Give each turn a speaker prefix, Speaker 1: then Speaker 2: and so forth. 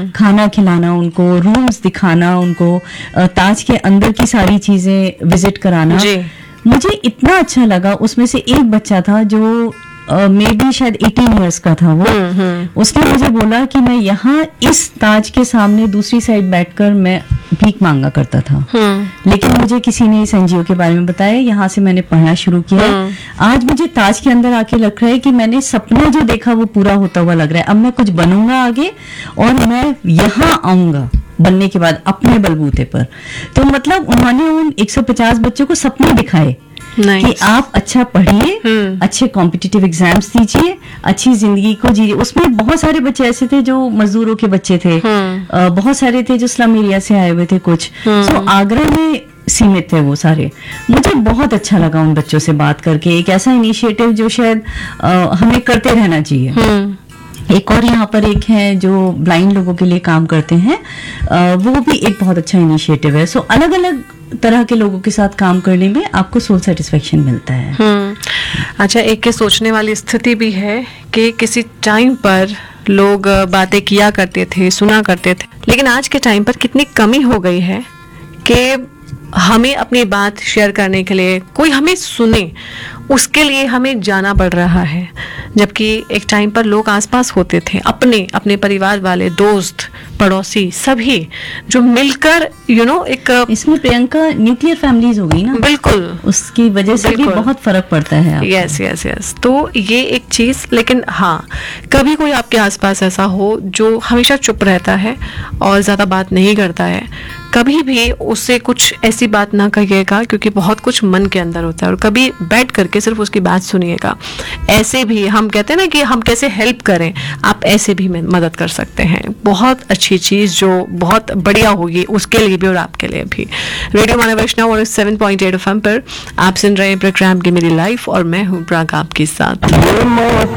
Speaker 1: खाना खिलाना उनको, रूम्स दिखाना उनको, ताज के अंदर की सारी चीजें विजिट कराना। मुझे इतना अच्छा लगा। उसमें से एक बच्चा था जो मे बी शायद 18 इयर्स का था वो। उसने मुझे बोला कि मैं यहाँ इस ताज के सामने दूसरी साइड बैठकर मैं भीख मांगा करता था, लेकिन मुझे किसी ने इस एनजीओ के बारे में बताया, यहाँ से मैंने पढ़ना शुरू किया। आज मुझे ताज के अंदर आके लग रहा है कि मैंने सपना जो देखा वो पूरा होता हुआ लग रहा है। अब मैं कुछ बनूंगा आगे और मैं यहाँ आऊंगा बनने के बाद अपने बलबूते पर। तो मतलब उन्होंने उन 150 बच्चों को सपने दिखाए कि आप अच्छा पढ़िए, अच्छे कॉम्पिटिटिव एग्जाम्स दीजिए, अच्छी जिंदगी को जीजिए। उसमें बहुत सारे बच्चे ऐसे थे जो मजदूरों के बच्चे थे, बहुत सारे थे जो स्लम एरिया से आए हुए थे कुछ। सो आगरा में सीमित थे वो सारे। मुझे बहुत अच्छा लगा उन बच्चों से बात करके। एक ऐसा इनिशिएटिव जो शायद हमें करते रहना चाहिए। एक और यहाँ पर एक है जो ब्लाइंड लोगों के लिए काम करते हैं, वो भी एक बहुत अच्छा इनिशिएटिव है। सो अलग अलग तरह के लोगों के साथ काम करने में आपको सोल सेटिस्फेक्शन मिलता है।
Speaker 2: अच्छा, एक के सोचने वाली स्थिति भी है कि किसी टाइम पर लोग बातें किया करते थे, सुना करते थे, लेकिन आज के टाइम पर कितनी कमी हो गई है कि हमें अपनी बात शेयर करने के लिए कोई हमें सुने, उसके लिए हमें जाना पड़ रहा है। जबकि एक टाइम पर लोग आसपास होते थे, अपने अपने परिवार वाले, दोस्त, पड़ोसी, सभी जो मिलकर एक
Speaker 1: इसमें प्रियंका न्यूक्लियर फैमिलीज हो गई ना,
Speaker 2: बिल्कुल,
Speaker 1: उसकी वजह से भी बहुत फर्क पड़ता है।
Speaker 2: Yes yes yes. तो ये एक चीज। लेकिन हाँ, कभी कोई आपके आसपास ऐसा हो जो हमेशा चुप रहता है और ज्यादा बात नहीं करता है, कभी भी उससे कुछ ऐसी बात ना कहिएगा, क्योंकि बहुत कुछ मन के अंदर होता है। और कभी बैठ करके सिर्फ उसकी बात सुनिएगा। ऐसे भी हम कहते हैं ना कि हम कैसे हेल्प करें, आप ऐसे भी मदद कर सकते हैं। बहुत अच्छी चीज जो बहुत बढ़िया होगी उसके लिए भी और आपके लिए भी। रेडियो मानव वैष्णव और 7.8 FM पर आप सुन रहे हैं प्रोग्राम की मेरी लाइफ, और मैं हूँ प्राग आपके साथ।